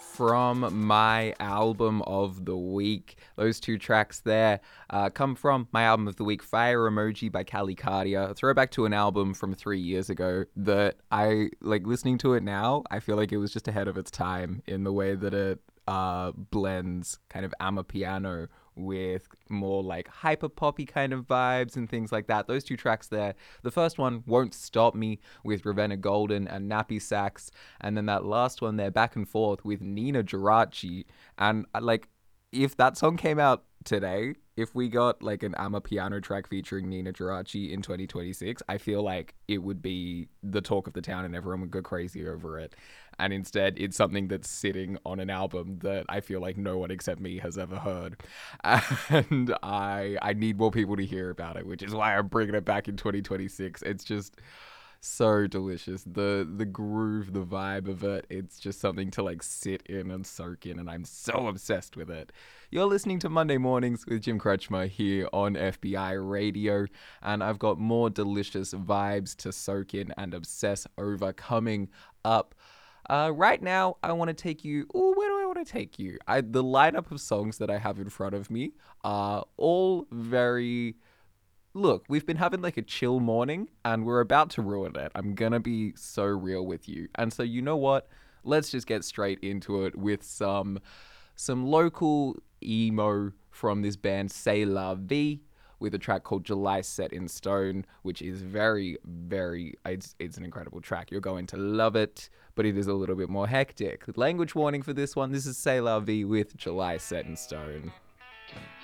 from my album of the week. Those two tracks there come from my album of the week, Fire Emoji by Cali Cardia. A throwback to an album from 3 years ago that I like listening to it now. I feel like it was just ahead of its time in the way that it blends kind of amapiano with more like hyper poppy kind of vibes and things like that. Those two tracks there. The first one, Won't Stop Me, with Ravenna Golden and Nappy Sax, and then that last one there, Back and Forth, with Nina Geraci. And like, if that song came out today, if we got like an Amapiano track featuring Nina Geraci in 2026, I feel like it would be the talk of the town and everyone would go crazy over it. And instead, it's something that's sitting on an album that I feel like no one except me has ever heard. And I need more people to hear about it, which is why I'm bringing it back in 2026. It's just so delicious. The groove, the vibe of it, it's just something to like sit in and soak in, and I'm so obsessed with it. You're listening to Monday Mornings with Jim Kretschmer here on FBI Radio, and I've got more delicious vibes to soak in and obsess over coming up. Right now, I want to take you. Ooh, where do I want to take you? The lineup of songs that I have in front of me are all very. Look, we've been having like a chill morning, and we're about to ruin it. I'm gonna be so real with you, and so you know what? Let's just get straight into it with some local emo from this band C'est La Vie, with a track called July Set in Stone, which is it's an incredible track. You're going to love it, but it is a little bit more hectic. Language warning for this one. This is C'est La Vie with July Set in Stone.